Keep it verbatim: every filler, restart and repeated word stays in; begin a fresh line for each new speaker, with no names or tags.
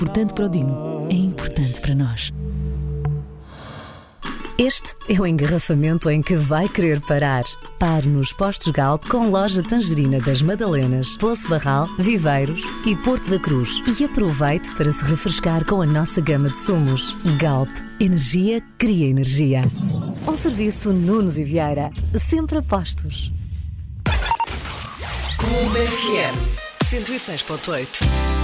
Importante para o Dino, é importante para nós.
Este é o engarrafamento em que vai querer parar. Pare nos Postos Galp com loja Tangerina das Madalenas, Poço Barral, Viveiros e Porto da Cruz. E aproveite para se refrescar com a nossa gama de sumos. Galp. Energia cria energia. Um serviço Nunes e Vieira. Sempre a postos.
Clube F M cento e seis ponto oito.